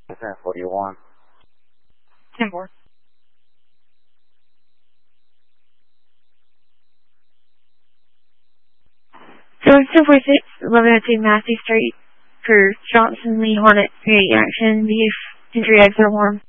41. 10-4. George 246, 1102 Massey Street for Johnson Lee Hornet 3 action. The entry exit warm.